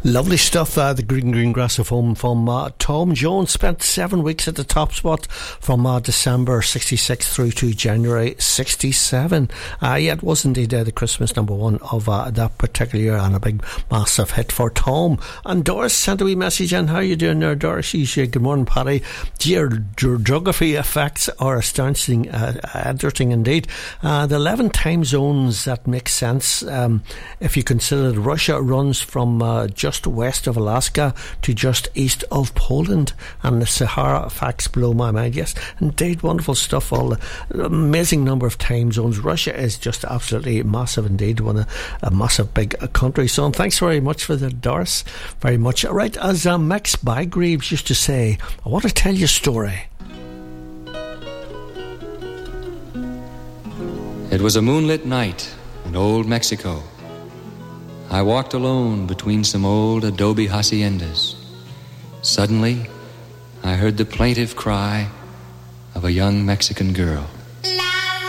Lovely stuff, the Green Grassophone from Tom Jones. Spent 7 weeks at the top spot from December 66 through to January 67. Yeah, it was indeed the Christmas number one of that particular year, and a big massive hit for Tom. And Doris sent a wee message in. How are you doing there, Doris? She's good morning, Paddy. Your geography effects are astonishing, interesting indeed. The 11 time zones, that makes sense if you consider that Russia runs from just west of Alaska to just east of Poland, and the Sahara facts blow my mind. Yes, indeed, wonderful stuff. All the amazing number of time zones. Russia is just absolutely massive indeed, a massive big country. So thanks very much for that, Doris, very much. Right, as Max Bygreaves used to say, I want to tell you a story. It was a moonlit night in old Mexico. I walked alone between some old adobe haciendas. Suddenly, I heard the plaintive cry of a young Mexican girl.